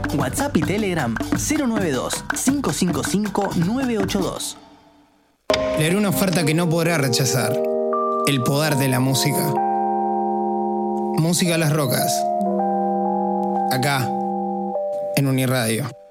WhatsApp y Telegram 092-555-982. Le haré una oferta que no podrá rechazar. El poder de la música. Música a las rocas. Acá, en Uniradio.